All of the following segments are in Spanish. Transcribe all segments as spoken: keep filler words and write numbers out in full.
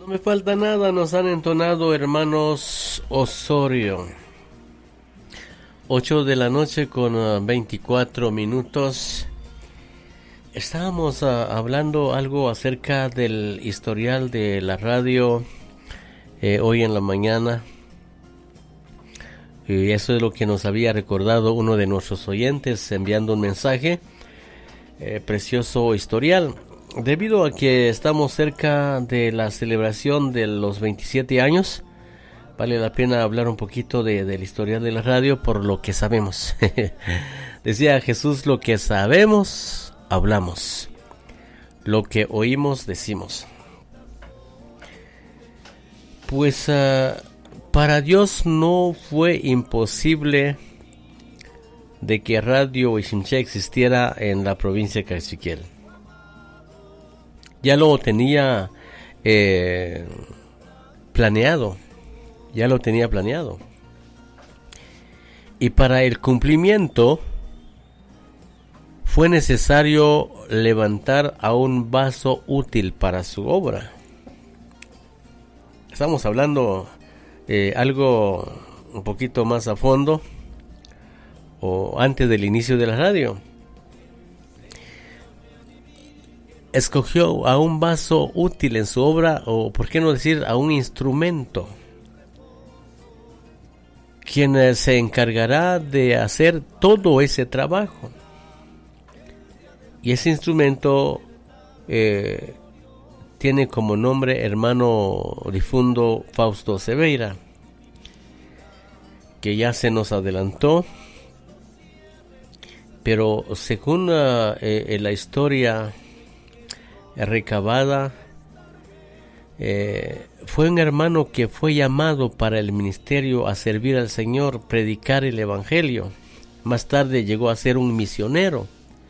me falta nada, nos han entonado hermanos Osorio. ocho de la noche con uh, veinticuatro minutos. Estábamos uh, hablando algo acerca del historial de la radio eh, hoy en la mañana. Y eso es lo que nos había recordado uno de nuestros oyentes enviando un mensaje. Eh, precioso historial. Debido a que estamos cerca de la celebración de los veintisiete años, vale la pena hablar un poquito de, del historial de la radio por lo que sabemos. Decía Jesús, lo que sabemos, hablamos. Lo que oímos, decimos. Pues uh, para Dios no fue imposible de que Radio Iximché existiera en la provincia de Caxiquiel. Ya lo tenía eh, planeado, ya lo tenía planeado. Y para el cumplimiento fue necesario levantar a un vaso útil para su obra. Estamos hablando eh, algo un poquito más a fondo, o antes del inicio de la radio. Escogió a un vaso útil en su obra, o por qué no decir a un instrumento, quien se encargará de hacer todo ese trabajo. Y ese instrumento eh, tiene como nombre hermano difunto Fausto Seveira, que ya se nos adelantó, pero según uh, eh, la historia recabada, eh, fue un hermano que fue llamado para el ministerio a servir al Señor, predicar el evangelio. Más tarde llegó a ser un misionero.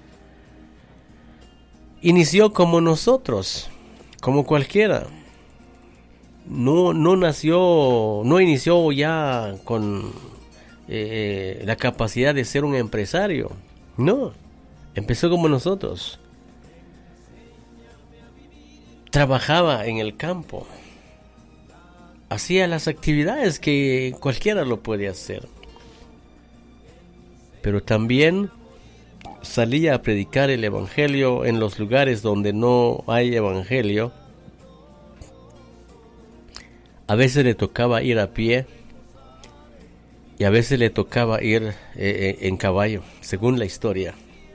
Inició como nosotros, como cualquiera. No, no nació, no inició ya con eh, la capacidad de ser un empresario. No, empezó como nosotros. Trabajaba en el campo, hacía las actividades que cualquiera lo puede hacer, pero también salía a predicar el evangelio en los lugares donde no hay evangelio. A veces le tocaba ir a pie y a veces le tocaba ir eh, en caballo, según la historia.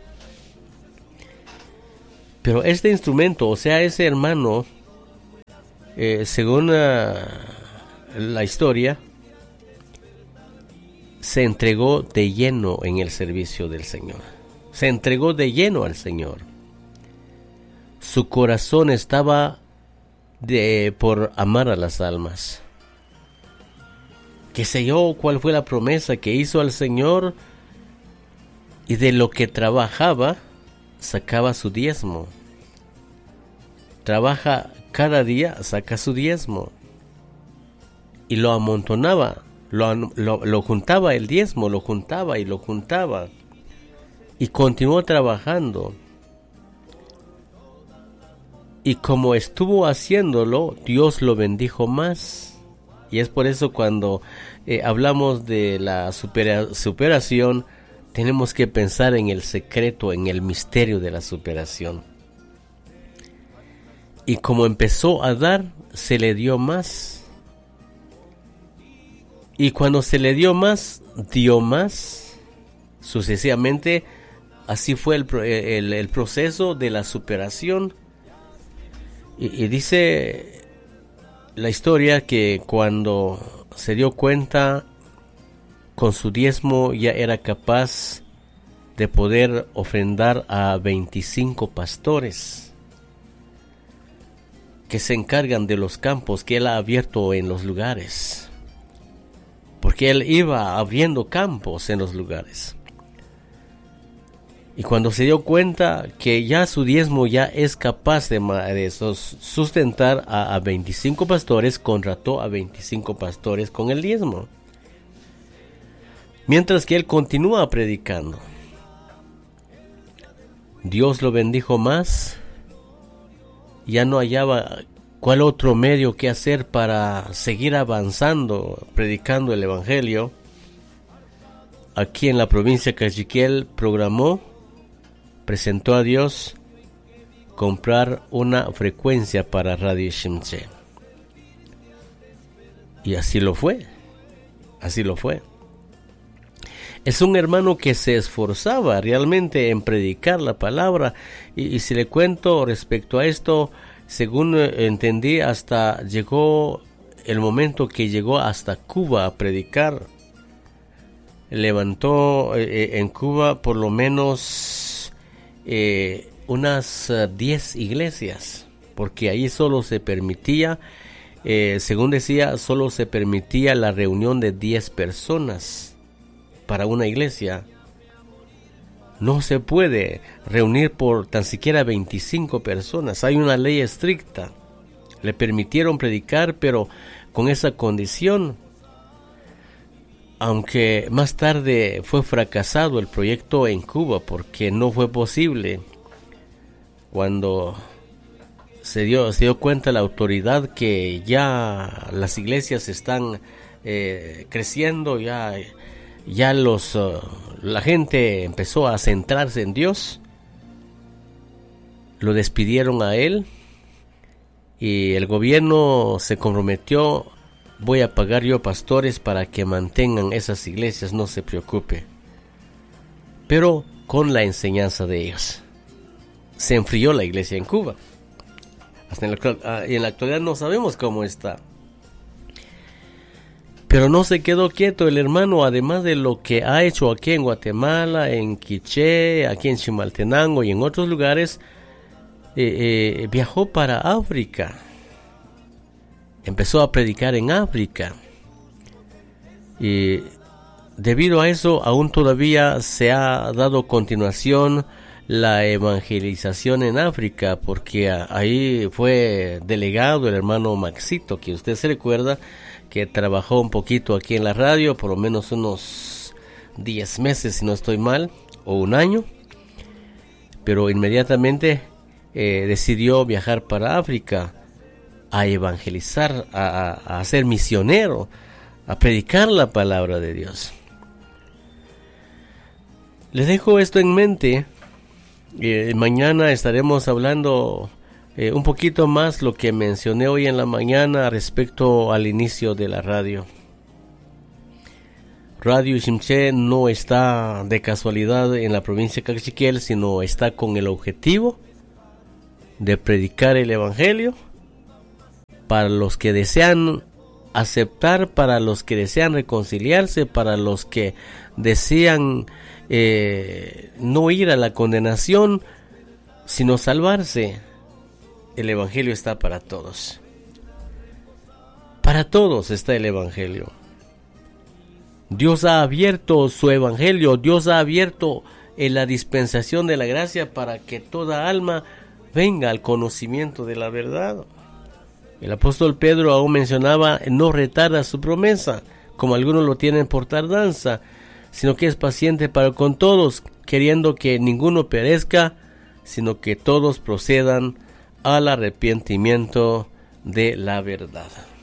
Pero este instrumento, o sea, ese hermano, eh, según uh, la historia, se entregó de lleno en el servicio del Señor. Se entregó de lleno al Señor. Su corazón estaba de, por amar a las almas. Qué sé yo cuál fue la promesa que hizo al Señor, y de lo que trabajaba sacaba su diezmo. Trabaja cada día, saca su diezmo. Y lo amontonaba, lo, lo, lo juntaba el diezmo, lo juntaba y lo juntaba. Y continuó trabajando. Y como estuvo haciéndolo, Dios lo bendijo más. Y es por eso cuando eh, hablamos de la supera, superación, tenemos que pensar en el secreto, en el misterio de la superación. Y como empezó a dar, se le dio más. Y cuando se le dio más, dio más. Sucesivamente, así fue el, el, el proceso de la superación. Y, y dice la historia que cuando se dio cuenta, con su diezmo ya era capaz de poder ofrendar a veinticinco pastores que se encargan de los campos que él ha abierto en los lugares, porque él iba abriendo campos en los lugares. Y cuando se dio cuenta que ya su diezmo ya es capaz de, de sustentar a, a veinticinco pastores, contrató a veinticinco pastores con el diezmo. Mientras que él continúa predicando, Dios lo bendijo más. Ya no hallaba ¿cuál otro medio que hacer para seguir avanzando, predicando el Evangelio? Aquí en la provincia de Cachiquel programó, presentó a Dios comprar una frecuencia para Radio Shimche. Y así lo fue, así lo fue. Es un hermano que se esforzaba realmente en predicar la palabra. Y, y si le cuento respecto a esto, según entendí, hasta llegó el momento que llegó hasta Cuba a predicar. Levantó eh, en Cuba por lo menos eh, unas diez iglesias, porque ahí solo se permitía, eh, según decía, solo se permitía la reunión de diez personas. Para una iglesia no se puede reunir por tan siquiera veinticinco personas. Hay una ley estricta. Le permitieron predicar, pero con esa condición. Aunque más tarde fue fracasado el proyecto en Cuba, porque no fue posible. Cuando se dio, se dio cuenta la autoridad que ya las iglesias están eh, creciendo, ya... Ya los uh, la gente empezó a centrarse en Dios. Lo despidieron a él y el gobierno se comprometió: voy a pagar yo pastores para que mantengan esas iglesias, no se preocupe. Pero con la enseñanza de ellos. Se enfrió la iglesia en Cuba. Hasta en la, en la actualidad no sabemos cómo está. Pero no se quedó quieto el hermano, además de lo que ha hecho aquí en Guatemala, en Quiché, aquí en Chimaltenango y en otros lugares, eh, eh, viajó para África. Empezó a predicar en África. Y debido a eso, aún todavía se ha dado continuación la evangelización en África, porque ahí fue delegado el hermano Maxito, que usted se recuerda, que trabajó un poquito aquí en la radio, por lo menos unos diez meses, si no estoy mal, o un año, pero inmediatamente eh, decidió viajar para África a evangelizar, a, a, a ser misionero, a predicar la palabra de Dios. Les dejo esto en mente. Eh, mañana estaremos hablando Eh, un poquito más lo que mencioné hoy en la mañana respecto al inicio de la radio. Radio Shimche no está de casualidad en la provincia de Cachiquel, sino está con el objetivo de predicar el Evangelio para los que desean aceptar, para los que desean reconciliarse, para los que desean eh, no ir a la condenación, sino salvarse. El Evangelio está para todos. Para todos está el Evangelio. Dios ha abierto su Evangelio. Dios ha abierto en la dispensación de la gracia para que toda alma venga al conocimiento de la verdad. El apóstol Pedro aún mencionaba: no retarda su promesa, como algunos lo tienen por tardanza, sino que es paciente para con todos, queriendo que ninguno perezca, sino que todos procedan al arrepentimiento de la verdad.